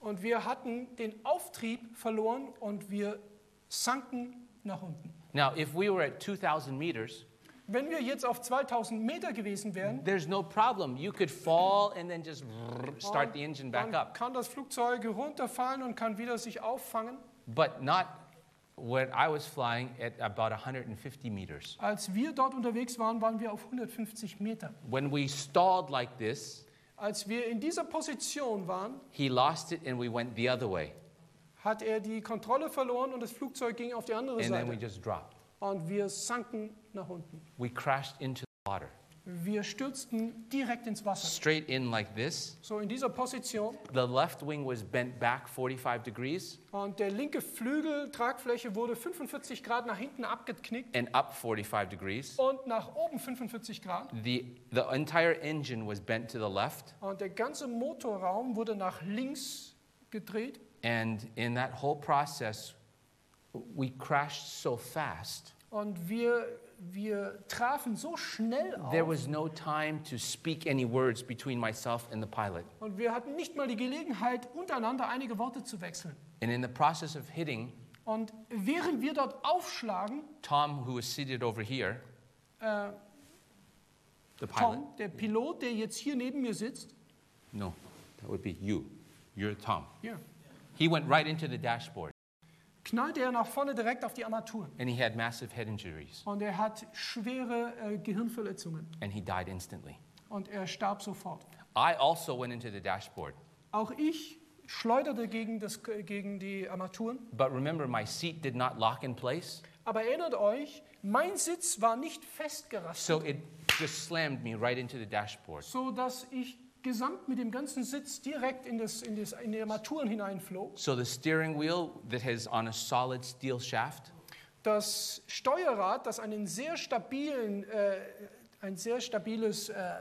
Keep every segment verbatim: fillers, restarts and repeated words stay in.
Und wir hatten den Auftrieb verloren und wir sanken nach unten. Now, if we were at two thousand meters, Wenn wir jetzt auf zweitausend Meter gewesen wären, there's no problem. You could fall and then just start the engine back dann up. kann das Flugzeug runterfallen und kann wieder sich auffangen. But not when I was flying at about one hundred fifty meters. Als wir dort unterwegs waren, waren wir auf hundertfünfzig Meter. When we stalled like this, Als wir in dieser Position waren, he lost it and we went the other way. hat er die Kontrolle verloren und das Flugzeug ging auf die andere And then we Seite. just dropped. Und wir sanken nach unten. We crashed into the water. Wir stürzten direkt ins Wasser. Straight in like this. So in dieser Position. The left wing was bent back forty-five degrees Und der linke Flügel, Tragfläche, wurde fünfundvierzig Grad nach hinten abgeknickt and up forty-five degrees. und nach oben fünfundvierzig Grad. The, the entire engine was bent to the left. Und der ganze Motorraum wurde nach links gedreht. And in that whole process, we crashed so fast. Und wir, wir trafen so schnell There auf. was no time to speak any words between myself and the pilot. Und wir hatten nicht mal die Gelegenheit, untereinander einige Worte zu wechseln. And in the process of hitting, Und während wir dort aufschlagen, Tom, who was seated over here, äh, the pilot. Tom, der Pilot, der jetzt hier neben mir sitzt, No, that would be you. You're Tom. ja, He went right into the dashboard knallte er nach vorne direkt auf die Armaturen. and he had massive head injuries Und er hat schwere äh, Gehirnverletzungen. and he died instantly. Und er starb sofort. I also went into the dashboard. Auch ich schleuderte gegen, das, gegen die Armaturen. But remember, my seat did not lock in place, Aber erinnert euch, mein Sitz war nicht festgerastet, so it just slammed me right into the dashboard. so dass ich gesamt mit dem ganzen Sitz direkt in, das, in, das, in die Armaturen hineinflog. So the steering wheel that has on a solid steel shaft, Das Steuerrad, das einen sehr stabilen, äh, ein sehr stabiles äh,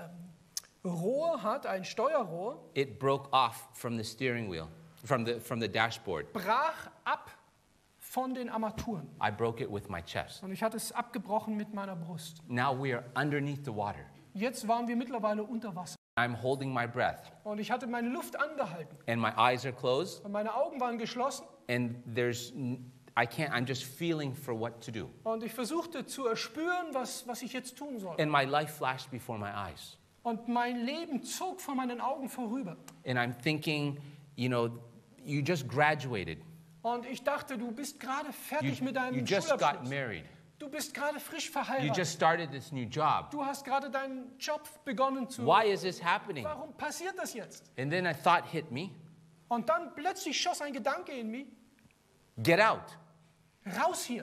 Rohr hat, ein Steuerrohr, it broke off from the steering wheel, from the, from the dashboard. brach ab von den Armaturen. I broke it with my chest. Und ich hatte es abgebrochen mit meiner Brust. Now we are underneath the water. Jetzt waren wir mittlerweile unter Wasser. I'm holding my breath, Und ich hatte meine Luft angehalten. and my eyes are closed, Und meine Augen waren geschlossen. and there's, n- I can't, I'm just feeling for what to do. Und ich versuchte zu erspüren, was, was ich jetzt tun soll. And my life flashed before my eyes. Und mein Leben zog vor meinen Augen vorüber. And I'm thinking, you know, you just graduated. Und ich dachte, du bist gerade You, fertig mit deinem you just got Schulabschluss. married. Du bist gerade frisch You verheiratet. just started this new job. Du hast gerade deinen Job begonnen zu... Why is this happening? Warum passiert das jetzt? And then a thought hit me, Und dann plötzlich schoss ein Gedanke in mich. get out. Raus hier.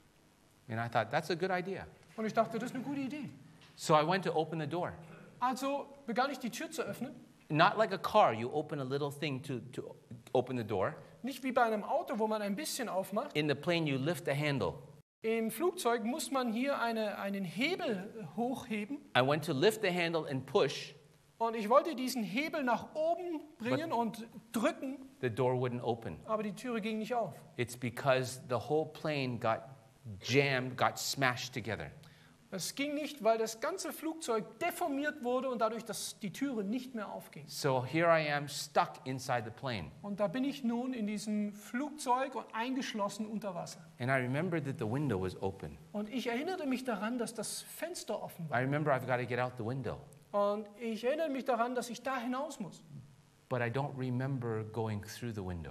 And I thought, that's a good idea. Und ich dachte, das ist eine gute Idee. So I went to open the door. Also begann ich die Tür zu öffnen. Not like a car, you open a little thing to, to open the door. Nicht wie bei einem Auto, wo man ein bisschen aufmacht. In the plane, you lift the handle. Im Flugzeug muss man hier eine, einen Hebel hochheben. I went to lift the handle and push. Und ich wollte diesen Hebel nach oben bringen und drücken, The door wouldn't open. aber die Türe ging nicht auf. It's because the whole plane got jammed, got smashed together. Es ging nicht, weil das ganze Flugzeug deformiert wurde und dadurch, dass die Türe nicht mehr aufging. So here I am stuck inside the plane. Und da bin ich nun in diesem Flugzeug und eingeschlossen unter Wasser. And I remembered that the window was open. Und ich erinnerte mich daran, dass das Fenster offen war. I remember I've got to get out the window. Und ich erinnere mich daran, dass ich da hinaus muss. But I don't remember going through the window.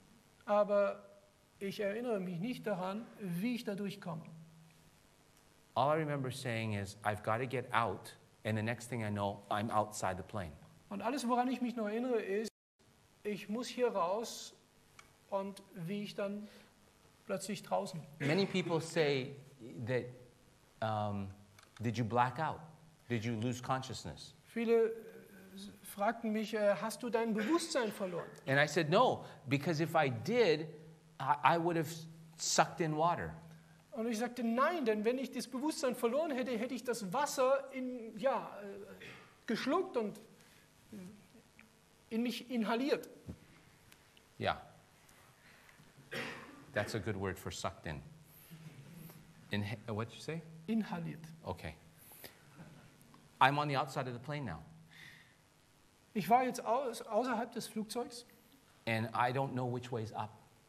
Aber ich erinnere mich nicht daran, wie ich da durchkomme. All I remember saying is, I've got to get out, and the next thing I know, I'm outside the plane. Und alles, woran ich mich noch erinnere, ist, ich muss hier raus und wie ich dann plötzlich draußen. Many people say that, um, did you black out? Did you lose consciousness? Viele äh, fragten mich, äh, hast du dein Bewusstsein verloren? And I said, no, because if I did, I, I would have sucked in water. Und ich sagte, nein, denn wenn ich das Bewusstsein verloren hätte, hätte ich das Wasser in, ja, äh, geschluckt und in mich inhaliert. Yeah. That's a good word for sucked in. In what did you say? Inhaliert. Okay. I'm on the outside of the plane now. Ich war jetzt aus, außerhalb des Flugzeugs and I don't know which way's up.